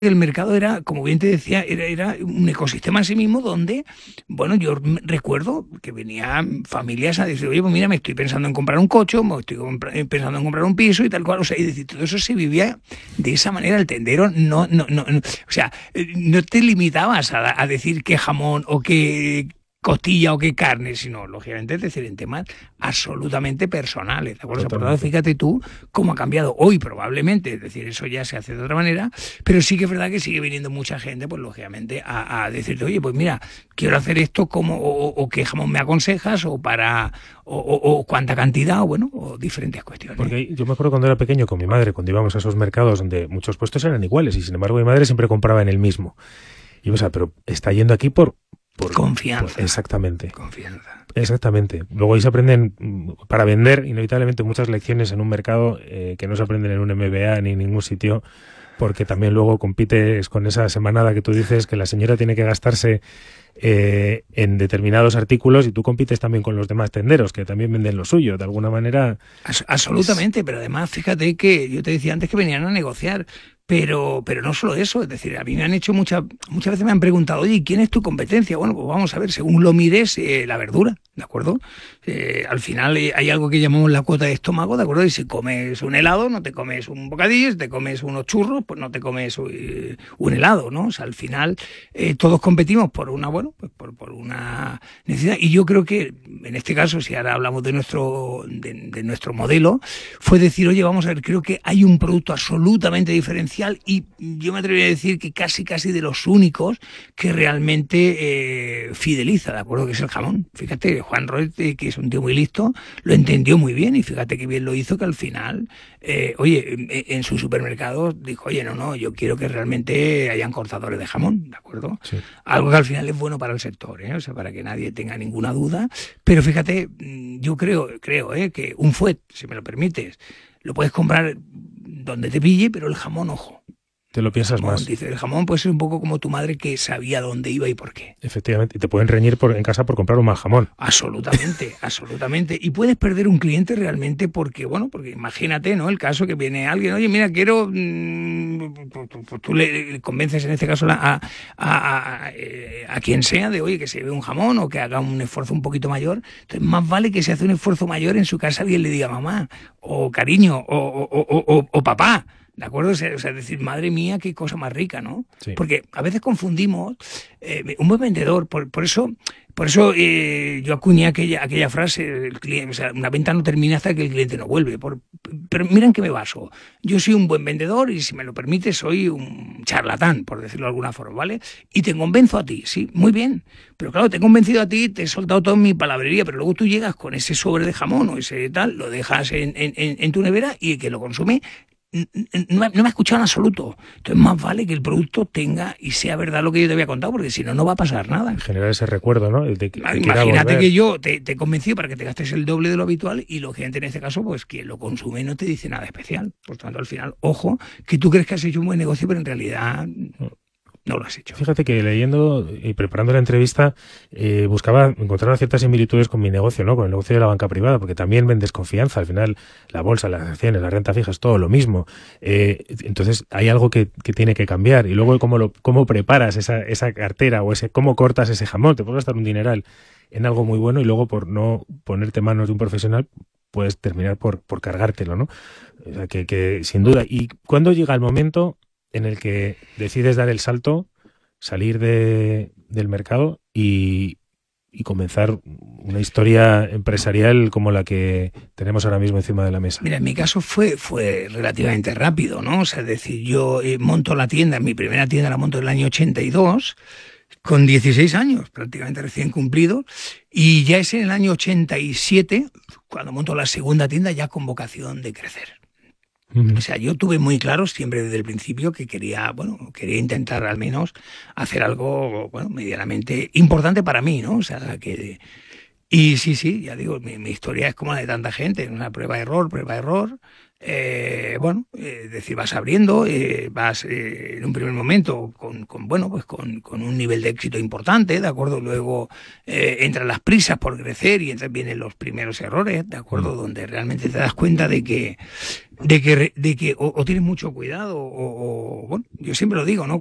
el mercado era, como bien te decía, era un ecosistema en sí mismo donde, bueno, yo recuerdo que venían familias a decir, oye, pues mira, me estoy pensando en comprar un coche, me estoy pensando en comprar un piso y tal cual, o sea, y decir, todo eso se vivía de esa manera. El tendero o sea, no te limitabas a decir qué jamón o qué costilla o qué carne, sino, lógicamente, es decir, en temas absolutamente personales, ¿de acuerdo? O sea, por lo tanto, Totalmente. fíjate tú cómo ha cambiado hoy probablemente, es decir, eso ya se hace de otra manera, pero sí que es verdad que sigue viniendo mucha gente, pues lógicamente, a decirte, oye, pues mira, quiero hacer esto como, o qué jamón me aconsejas, o para, o cuánta cantidad, o bueno, o diferentes cuestiones. Porque yo me acuerdo cuando era pequeño con mi madre, cuando íbamos a esos mercados donde muchos puestos eran iguales y sin embargo mi madre siempre compraba en el mismo. Y o sea, pero está yendo aquí por Confianza, exactamente. confianza. Exactamente. Luego ahí se aprenden para vender inevitablemente muchas lecciones en un mercado que no se aprenden en un MBA ni en ningún sitio, porque también luego compites con esa semanada que tú dices que la señora tiene que gastarse en determinados artículos y tú compites también con los demás tenderos que también venden lo suyo. De alguna manera es... Absolutamente, pero además fíjate que yo te decía antes que venían a negociar, pero no solo eso, es decir, a mí me han hecho muchas veces me han preguntado, oye, ¿quién es tu competencia? Bueno, pues vamos a ver, según lo mires, la verdura, ¿de acuerdo? Al final hay algo que llamamos la cuota de estómago, ¿de acuerdo? Y si comes un helado, no te comes un bocadillo, si te comes unos churros, pues no te comes un helado, ¿no? O sea, al final todos competimos por una, bueno, pues por una necesidad. Y yo creo que en este caso, si ahora hablamos de nuestro modelo, fue decir, oye, vamos a ver, creo que hay un producto absolutamente diferencial y yo me atrevería a decir que casi de los únicos que realmente fideliza, ¿de acuerdo? Que es el jamón. Fíjate, Juan Roy, que es un tío muy listo, lo entendió muy bien y fíjate que bien lo hizo, que al final, en su supermercado dijo, oye, no, yo quiero que realmente hayan cortadores de jamón, ¿de acuerdo? Sí. Algo que al final es bueno para el sector, ¿eh? O sea, para que nadie tenga ninguna duda. Pero fíjate, yo creo que un fuet, si me lo permites, lo puedes comprar donde te pille, pero el jamón, ojo. Te lo piensas Jamón, más. dice, el jamón puede ser un poco como tu madre que sabía dónde iba y por qué. Efectivamente. Y te pueden reñir en casa por comprar un mal jamón. Absolutamente, absolutamente. Y puedes perder un cliente realmente porque, bueno, porque imagínate, ¿no? El caso que viene alguien, oye, mira, quiero, pues tú le convences en este caso a quien sea de, oye, que se ve un jamón o que haga un esfuerzo un poquito mayor. Entonces, más vale que se hace un esfuerzo mayor en su casa alguien le diga mamá, o cariño, o papá. ¿De acuerdo? O sea, es decir, madre mía, qué cosa más rica, ¿no? Sí. Porque a veces confundimos un buen vendedor, por eso yo acuñé aquella frase, el cliente, o sea, una venta no termina hasta que el cliente no vuelve. Pero mira en qué me baso. Yo soy un buen vendedor y, si me lo permite, soy un charlatán, por decirlo de alguna forma, ¿vale? Y te convenzo a ti, sí, muy bien. Pero claro, te he convencido a ti, te he soltado toda mi palabrería, pero luego tú llegas con ese sobre de jamón o ese tal, lo dejas en tu nevera y el que lo consume no me ha escuchado en absoluto. Entonces más vale que el producto tenga y sea verdad lo que yo te había contado, porque si no, no va a pasar nada. Generar ese recuerdo, ¿no? El de que quiera Imagínate volver. que yo te he convencido para que te gastes el doble de lo habitual y lógicamente en este caso, pues quien lo consume no te dice nada especial. Por tanto, al final, ojo, que tú crees que has hecho un buen negocio, pero en realidad no lo has hecho. Fíjate que leyendo y preparando la entrevista buscaba encontrar ciertas similitudes con mi negocio, ¿no? Con el negocio de la banca privada, porque también vendes confianza. Al final, la bolsa, las acciones, la renta fija es todo lo mismo. Entonces, hay algo que tiene que cambiar. Y luego, cómo preparas esa cartera o cómo cortas ese jamón. Te puedes gastar un dineral en algo muy bueno y luego, por no ponerte manos de un profesional, puedes terminar por cargártelo, ¿no? O sea, que sin duda. ¿Y cuándo llega el momento en el que decides dar el salto, salir del mercado y comenzar una historia empresarial como la que tenemos ahora mismo encima de la mesa? Mira, en mi caso fue relativamente rápido, ¿no? O sea, es decir, yo monto la tienda, mi primera tienda la monto en el año 82, con 16 años, prácticamente recién cumplido, y ya es en el año 87, cuando monto la segunda tienda, ya con vocación de crecer. O sea, yo tuve muy claro siempre desde el principio que quería intentar al menos hacer algo, bueno, medianamente importante para mí, ¿no? O sea, y sí, ya digo, mi historia es como la de tanta gente, una prueba-error, Es decir, vas abriendo, vas en un primer momento con un nivel de éxito importante, ¿de acuerdo? Luego entran las prisas por crecer y entonces vienen los primeros errores, ¿de acuerdo? Donde realmente te das cuenta de que o tienes mucho cuidado bueno, yo siempre lo digo, ¿no?